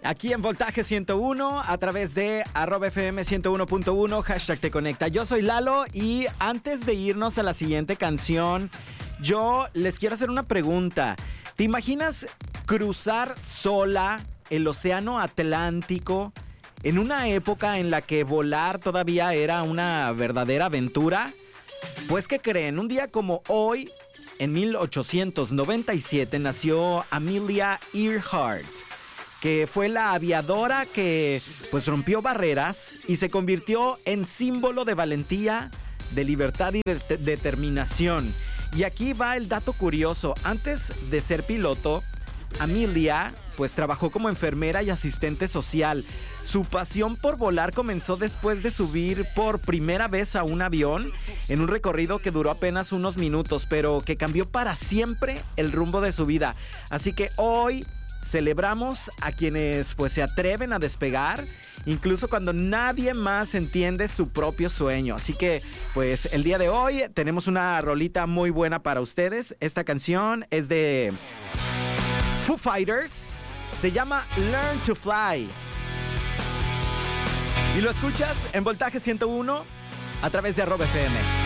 Aquí en Voltaje 101, a través de @FM 101.1, hashtag te conecta. Yo soy Lalo y antes de irnos a la siguiente canción, yo les quiero hacer una pregunta. ¿Te imaginas cruzar sola el océano Atlántico en una época en la que volar todavía era una verdadera aventura? Pues, ¿qué creen? Un día como hoy, en 1897, nació Amelia Earhart, que fue la aviadora que pues rompió barreras y se convirtió en símbolo de valentía, de libertad y de determinación. Y aquí va el dato curioso. Antes de ser piloto, Amelia pues trabajó como enfermera y asistente social. Su pasión por volar comenzó después de subir por primera vez a un avión en un recorrido que duró apenas unos minutos, pero que cambió para siempre el rumbo de su vida. Así que hoy celebramos a quienes pues se atreven a despegar, incluso cuando nadie más entiende su propio sueño. Así que pues el día de hoy tenemos una rolita muy buena para ustedes. Esta canción es de Foo Fighters, se llama Learn to Fly. Y lo escuchas en Voltaje 101 a través de @FM.